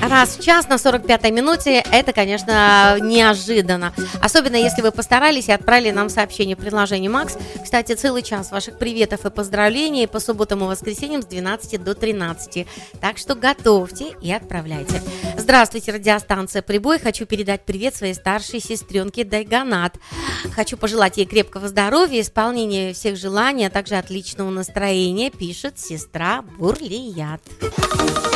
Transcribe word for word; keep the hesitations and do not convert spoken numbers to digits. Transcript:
Раз в час на сорок пятой минуте, это, конечно, неожиданно. Особенно, если вы постарались и отправили нам сообщение в приложении Макс. Кстати, целый час ваших приветов и поздравлений по субботам и воскресеньям с двенадцати до тринадцати. Так что готовьте и отправляйте. Здравствуйте, радиостанция «Прибой». Хочу передать привет своей старшей сестренке Дайганат. Хочу пожелать ей крепкого здоровья, исполнения всех желаний, а также отличного настроения, пишет сестра Бурлият.